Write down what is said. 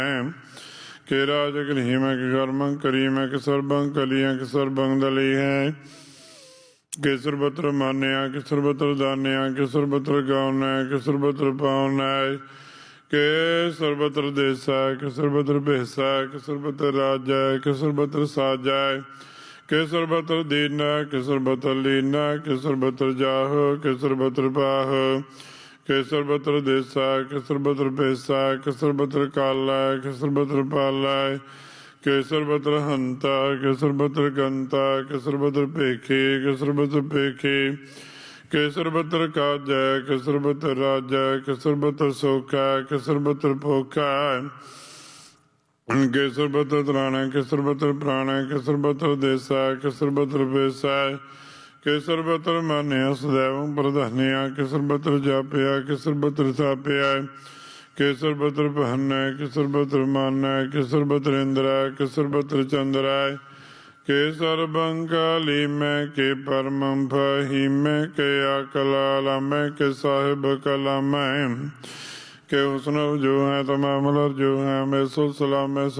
ਕਿ ਰਾਜ ਕਲੀਮੈ ਕਿ ਕਰਮੰ ਕਰੀਮੈ ਕਿ ਸਰਬੰ ਕਲੀਆਂ ਕਿ ਸਰਬੰ ਦਲੀ ਹੈ ਕਿ ਸਰਬਤਰ ਮਾਨਿਆ ਕਿ ਸਰਬਤਰ ਦਾਨਿਆ ਕਿ ਸਰਬਤਰ ਗਾਉਨੈ ਕਿ ਸਰਬਤਰ ਪਾਉਨੈ ਕਿ ਸਰਬਤਰ ਦੇਸਾ ਕਿ ਸਰਬਤਰ ਭੇਸਾ ਕਿ ਸਰਬਤਰ ਰਾਜੈ ਕਿ ਸਰਬਤਰ ਸਾਜੈ ਕਿ ਸਰਬਤਰ ਦੀਨਾ ਕਿ ਸਰਬਤਰ ਲੀਨਾ ਕਿ ਸਰਬਤਰ ਜਾਹ ਕਿ ਸਰਬਤਰ ਪਾਹ ਕਿ ਸਰਬਤਰ ਦੇਸਾ ਕਿ ਸਰਬਤਰ ਭੇਸਾ ਕਿ ਸਰਬਤਰ ਕਾਲਾ ਕਿ ਸਰਬਤਰ ਪਾਲਾ ਕਿ ਸਰਬਤਰ ਹੰਤਾ ਕਿ ਸਰਬਤਰ ਗੰਤਾ ਕਿ ਸਰਬਤਰ ਭੇਖੀ ਕਿ ਸਰਬਤਰ ਭੇਖੀ ਕਿ ਸਰਬਤਰ ਕਾਜੈ ਕਿ ਸਰਬਤਰ ਰਾਜੈ ਕਿ ਸਰਬਤਰ ਸੋਖਾ ਕਿ ਸਰਬਤਰ ਭੋਖਾ ਕਿ ਸਰਬਤਰ ਤਰਾਣਾ ਕਿ ਸਰਬਤਰ ਪ੍ਰਾਣਾ ਕਿ ਸਰਬਤਰ ਦੇਸਾ ਕਿ ਸਰਬਤਰ ਭੇਸਾ ਕਿ ਸਰਬਤਰ ਮਾਨਿਆ ਸਦੈਵੰ ਪ੍ਰਧਾਨਿਆ ਕਿ ਸਰਬਤਰ ਜਾਪਿਆ ਕਿ ਸਰਬਤਰ ਥਾਪਿਆ ਕਿ ਸਰਬਤਰ ਪਹਿਨੈ ਕਿ ਸਰਬਤਰ ਮਾਨੈ ਕਿ ਸਰਬਤਰ ਇੰਦਰਾ ਕਿ ਸਰਬਤਰ ਚੰਦਰਾ ਕਿ ਸਰਬੰ ਕਾਲੀਮੈ ਕਿ ਪਰਮੰ ਫਹੀਮੈ ਕਿ ਆਕਲਾਲਾਮੈ ਕਿ ਸਾਹਿਬ ਕਲਾਮੈ ਕਿ ਹੁਸਨ ਜੋ ਹੈ ਤਮਾਮ ਜੋ ਹੈ ਮੈਂ ਸੋ ਸਲਾਮੈ